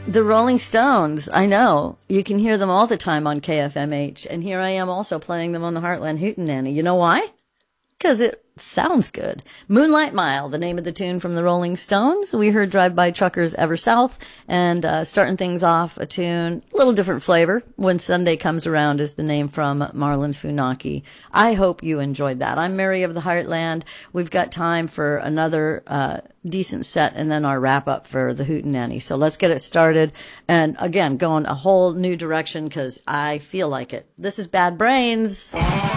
The Rolling Stones, I know. You can hear them all the time on KFMH, and here I am also playing them on the Heartland Hootenanny. You know why? Because it sounds good. Moonlight Mile, the name of the tune from the Rolling Stones. We heard Drive By Truckers Ever South, and starting things off, a tune, a little different flavor. When Sunday Comes Around is the name from Marlon Funaki. I hope you enjoyed that. I'm Mary of the Heartland. We've got time for another decent set and then our wrap-up for the Hootenanny. So let's get it started. And again, going a whole new direction because I feel like it. This is Bad Brains.